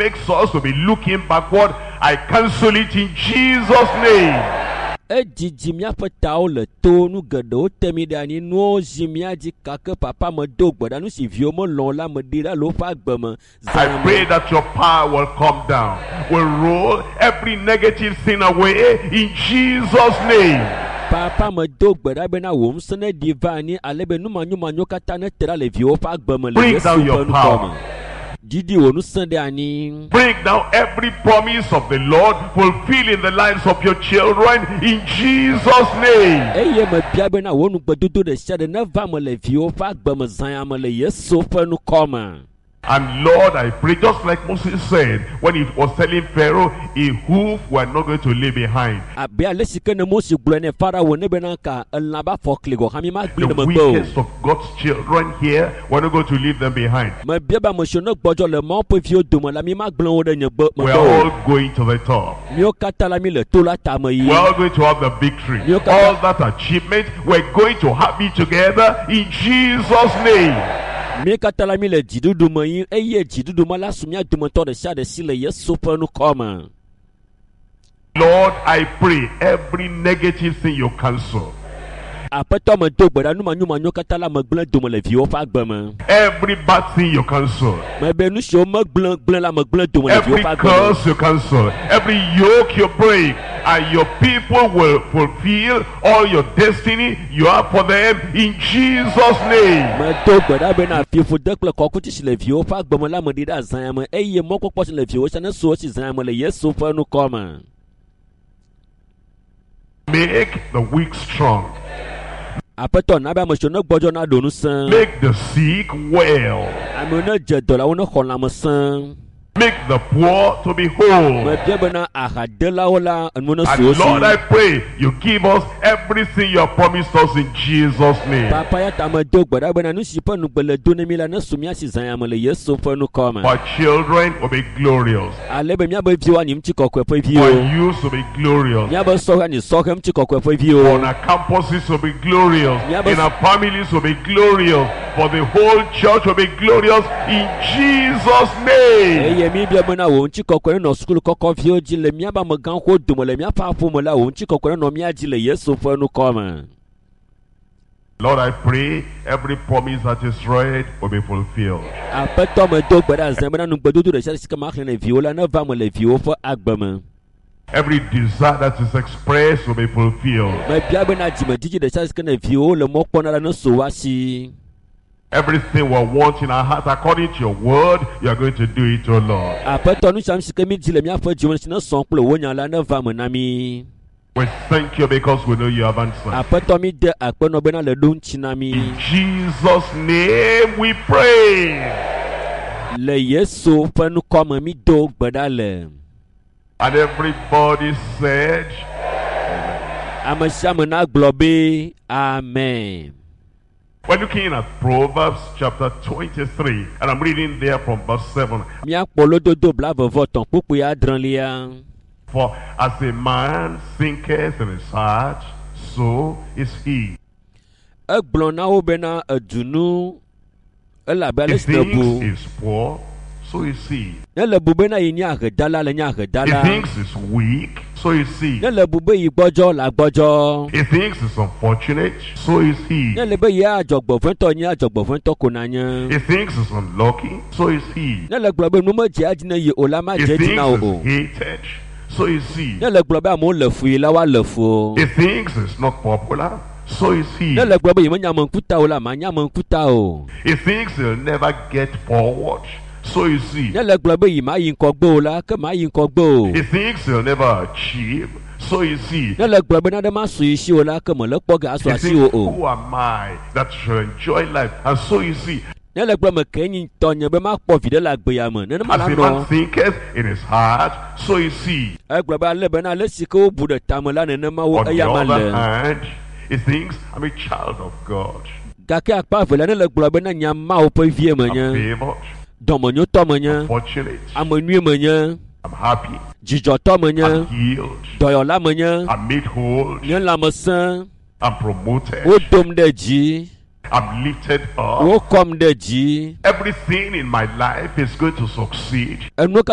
makes us to be looking backward, I cancel it in Jesus' name. Jimia petao le to nu gedo temi dani no jimia di kake papa me do gbada nu si vio mo lon la me dira lo fa gbeme. I pray that your power will come down, will roll every negative thing away in Jesus' name. Papa me do gbada bena wom sene divani alebe nu manyo kata ne tera le vio fa gbeme le. Bring down your power. Bring down every promise of the Lord, fulfill in the lives of your children in Jesus' name. And Lord, I pray, just like Moses said when he was telling Pharaoh, a hoof we're not going to leave behind. The weakest of God's children here, we're not going to leave them behind. We're all going to the top. We're all going to have the victory. All that achievement, we're going to have it together in Jesus' name. Lord, I pray every negative thing you cancel. Every bad thing you cancel. Every curse you cancel. Every yoke you break. And your people will fulfill all your destiny you have for them in Jesus' name. Make the weak strong. Make the sick well. Make the poor to be whole. And Lord, I pray you give us everything you have promised us in Jesus' name. Our children will be glorious. Our youth will be glorious. On our campuses will be glorious. In our families will be glorious. For the whole church will be glorious in Jesus' name. Lord, I pray every promise that is read will be fulfilled. Every desire that is expressed will be fulfilled. Everything we want in our heart, according to your word, you are going to do it, O Lord. We thank you because we know you have answered. In Jesus' name we pray. And everybody said, Amen. We're looking at Proverbs chapter 23, and I'm reading there from verse 7. For as a man thinketh in his heart, so is he. He thinks he's poor, so is he. He thinks he's weak, so is he. He thinks he's unfortunate, so is he. He thinks he's unlucky, so is he. He thinks he's hated, so is he. He thinks he's not popular, so is he. He thinks he'll never get forward, so is he. He thinks he'll never achieve, so is he. He thinks, who am I that shall enjoy life? And so is he. As a man thinketh in his heart, so is he. On the other hand, he thinks, I'm a child of God. I'm favored. I'm fortunate. I'm happy. I'm healed. I'm made whole. I'm promoted. I'm lifted up. Everything in my life is going to succeed.